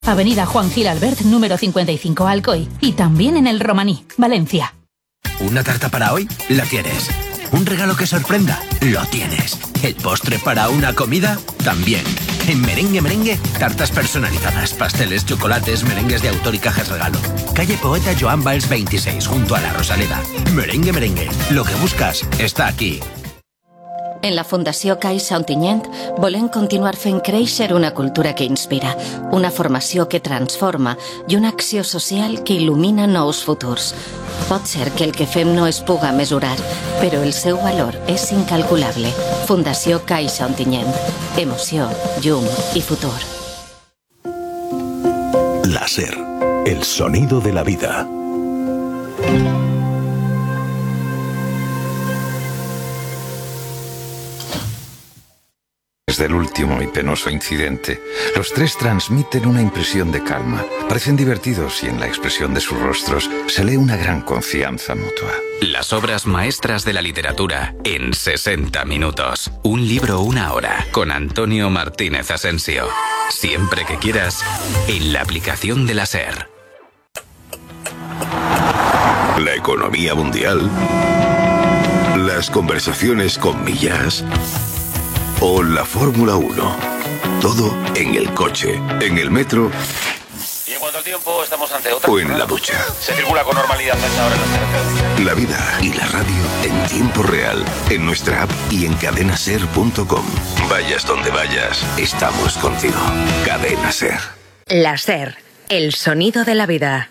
Avenida Juan Gil Albert, número 55, Alcoy. Y también en el Romaní, Valencia. ¿Una tarta para hoy? La tienes. ¿Un regalo que sorprenda? Lo tienes. ¿El postre para una comida? También. En Merengue, tartas personalizadas, pasteles, chocolates, merengues de autor y cajas regalo. Calle Poeta Joan Valls 26, junto a la Rosaleda. Merengue. Lo que buscas está aquí. En la Fundació Caixa Ontinyent volem continuar fent créixer una cultura que inspira, una formació que transforma i una acció social que il·lumina nous futurs. Pot ser que el que fem no es puga mesurar, però el seu valor és incalculable. Fundació Caixa Ontinyent. Emoció, llum i futur. La SER, el sonido de la vida. Desde el último y penoso incidente, los tres transmiten una impresión de calma. Parecen divertidos y en la expresión de sus rostros se lee una gran confianza mutua. Las obras maestras de la literatura en 60 minutos. Un libro, una hora, con Antonio Martínez Asensio. Siempre que quieras, en la aplicación de la SER. La economía mundial, las conversaciones con Millas o la Fórmula 1. Todo en el coche, en el metro. Y en cuanto al tiempo, estamos ante otra. O en la ducha. Se circula con normalidad a esta hora en las carreteras. La vida y la radio en tiempo real, en nuestra app y en cadenaser.com. Vayas donde vayas, estamos contigo. Cadena SER. La SER, el sonido de la vida.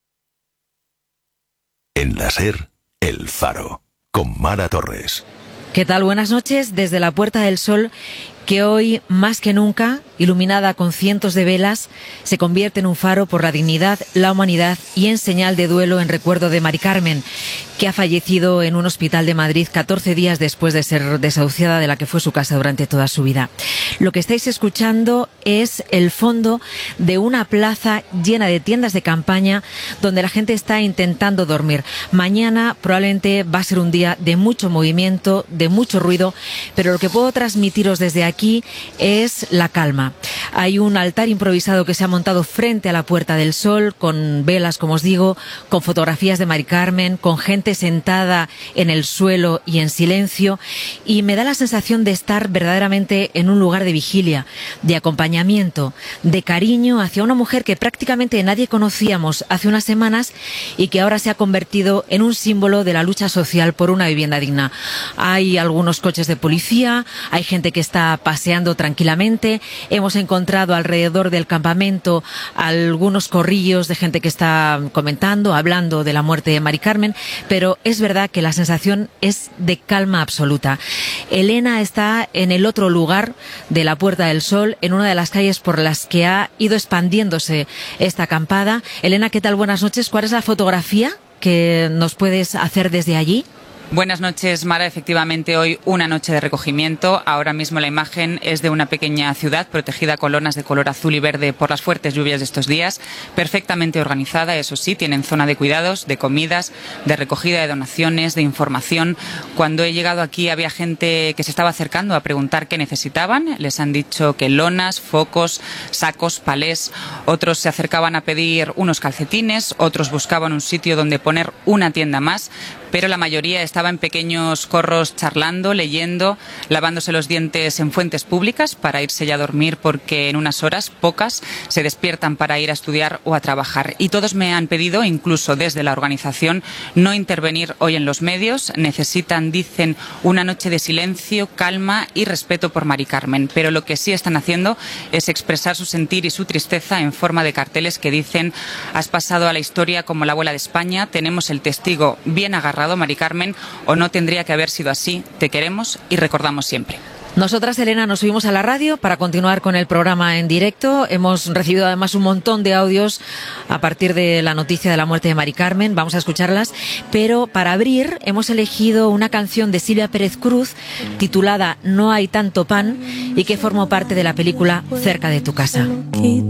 En la SER, El Faro, con Mara Torres. ¿Qué tal? Buenas noches desde la Puerta del Sol, que hoy, más que nunca, iluminada con cientos de velas, se convierte en un faro por la dignidad, la humanidad y en señal de duelo en recuerdo de Mari Carmen, que ha fallecido en un hospital de Madrid 14 días después de ser desahuciada de la que fue su casa durante toda su vida. Lo que estáis escuchando es el fondo de una plaza llena de tiendas de campaña donde la gente está intentando dormir. Mañana probablemente va a ser un día de mucho movimiento, de mucho ruido, pero lo que puedo transmitiros desde aquí es la calma. Hay un altar improvisado que se ha montado frente a la Puerta del Sol, con velas, como os digo, con fotografías de Mari Carmen, con gente sentada en el suelo y en silencio, y me da la sensación de estar verdaderamente en un lugar de vigilia, de acompañamiento, de cariño hacia una mujer que prácticamente nadie conocíamos hace unas semanas y que ahora se ha convertido en un símbolo de la lucha social por una vivienda digna. Hay algunos coches de policía, hay gente que está paseando tranquilamente, hemos encontrado alrededor del campamento algunos corrillos de gente que está comentando, hablando de la muerte de Mari Carmen, pero es verdad que la sensación es de calma absoluta. Elena está en el otro lugar de la Puerta del Sol, en una de las calles por las que ha ido expandiéndose esta acampada. Elena, ¿qué tal? Buenas noches. ¿Cuál es la fotografía que nos puedes hacer desde allí? Buenas noches, Mara. Efectivamente, hoy una noche de recogimiento. Ahora mismo la imagen es de una pequeña ciudad protegida con lonas de color azul y verde por las fuertes lluvias de estos días. Perfectamente organizada, eso sí, tienen zona de cuidados, de comidas, de recogida de donaciones, de información. Cuando he llegado aquí había gente que se estaba acercando a preguntar qué necesitaban. Les han dicho que lonas, focos, sacos, palés. Otros se acercaban a pedir unos calcetines, otros buscaban un sitio donde poner una tienda más, pero la mayoría estaba en pequeños corros charlando, leyendo, lavándose los dientes en fuentes públicas para irse ya a dormir, porque en unas horas, pocas, se despiertan para ir a estudiar o a trabajar. Y todos me han pedido, incluso desde la organización, no intervenir hoy en los medios. Necesitan, dicen, una noche de silencio, calma y respeto por Mari Carmen. Pero lo que sí están haciendo es expresar su sentir y su tristeza en forma de carteles que dicen: has pasado a la historia como la abuela de España, tenemos el testigo bien agarrado, Mari Carmen, o no tendría que haber sido así. Te queremos y recordamos siempre. Nosotras, Elena, nos subimos a la radio para continuar con el programa en directo. Hemos recibido además un montón de audios a partir de la noticia de la muerte de Mari Carmen. Vamos a escucharlas. Pero para abrir hemos elegido una canción de Silvia Pérez Cruz titulada No hay tanto pan y que formó parte de la película Cerca de tu casa.